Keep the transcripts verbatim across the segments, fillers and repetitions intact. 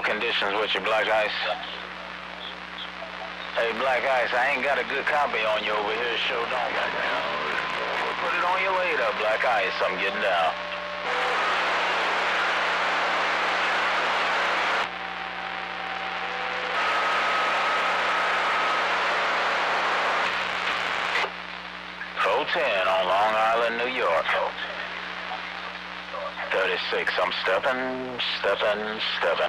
conditions with you, Black Ice? Hey, Black Ice, I ain't got a good copy on you over here. Show don't. Put it on your radar, Black Ice. I'm getting down. four ten on Long Island, New York. thirty-six, I'm stepping, stepping, stepping.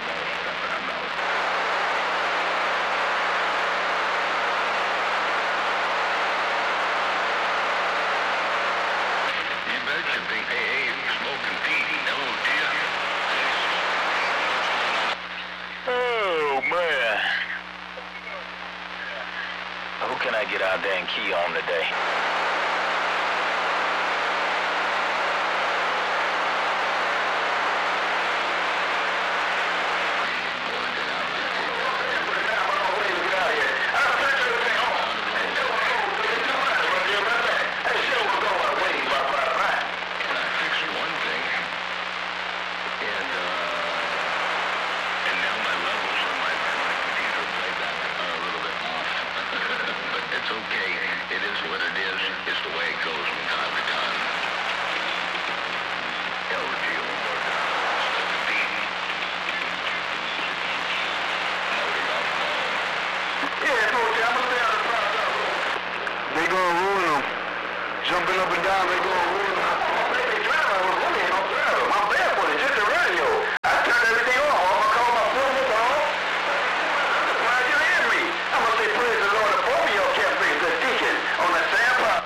You betcha, big hey, hey, smoking Pete. Hello, dear. Oh, man. Who can I get out there and key on today? Jumping up and down, they go ruin them. They driving, I was running on driver. My bad was just the radio. I turned everything off. I'm gonna call my phone with off. Why you hear me? I'm gonna say praise the Lord. The both of y'all kept me the deacon on the sandpot.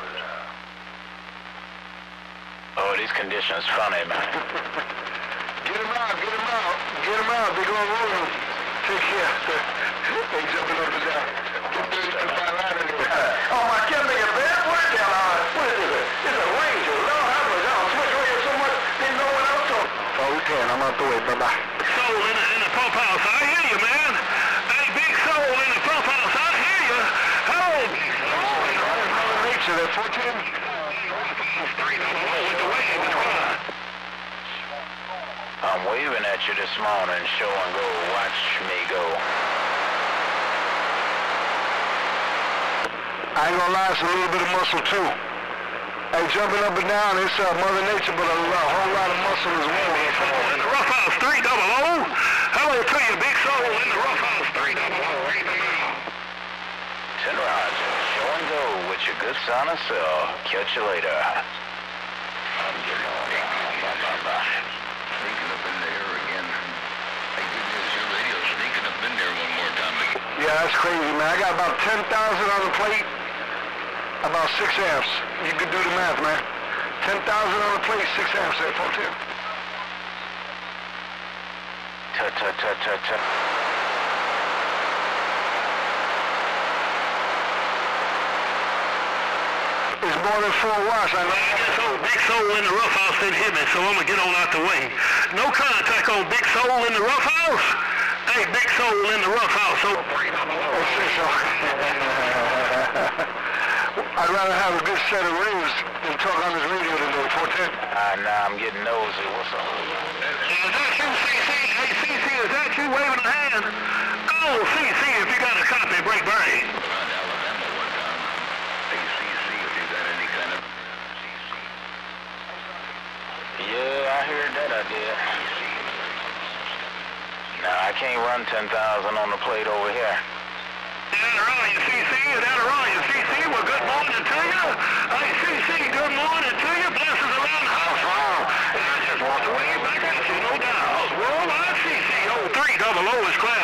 Oh, these conditions funny, man. Get them out, get them out. Get them out, they gonna ruin them. Take care. They jumping up and down. Get thirty-two out of there. Oh, my kid, make a bad work down on. What is it? It's a Ranger. Lord have mercy. I don't switch radio so much, didn't know what I was talking. Oh, we can. I'm out the way. Bye-bye. Soul in the, in the pump house. I hear you, man. Hey, big soul in the pump house. I hear you. Oh, Mother Nature, that fourteen. I'm waving at you this morning. Show and go. Watch me go. I ain't gonna lie, it's a little bit of muscle too. Hey, jumping up and down, it's uh, Mother Nature, but a, a whole lot of muscle as well. In the Rough House three double O. Hello to you, big soul in the Rough House three double O. Ten Roger. Show and go with your good son and self. Catch you later. I'm getting on. Bye, bye, bye. Sneaking up in there again. Hey, good news, your radio's sneaking up in there one more time. Yeah, that's crazy, man. I got about ten thousand on the plate. About six amps. You can do the math, man. ten thousand on the plate, six amps at four ten. Tut, tut, tut, tut, tut. It's more than four watts, I know. So big soul in the Rough House didn't hit me, so I'm gonna get on out the way. No contact on big soul in the Rough House. Hey, big soul in the Rough House. So I'd rather have a good set of rings than talk on this radio today, four ten. Ah, nah, I'm getting nosy. What's up? is that you, C C? Hey, C C, is that you waving a hand? Oh, C C, if you got a copy, break break. Around Alabama one time. A C C, if you got any kind of C C. Yeah, I heard that I did. Nah, I can't run ten thousand on the plate over here. That around you, C C, that around you, C C. Well, good morning to you. Hey, C C, good morning to you. Blessings around the house. Oh, and I just walked away back at you, no doubt. Well, I C C, oh, three double O is class.